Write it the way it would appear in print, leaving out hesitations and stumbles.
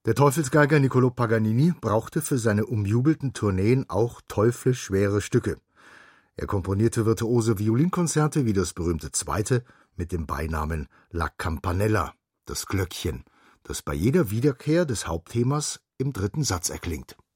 Der Teufelsgeiger Niccolò Paganini brauchte für seine umjubelten Tourneen auch teuflisch schwere Stücke. Er komponierte virtuose Violinkonzerte wie das berühmte Zweite mit dem Beinamen La Campanella, das Glöckchen, das bei jeder Wiederkehr des Hauptthemas im dritten Satz erklingt.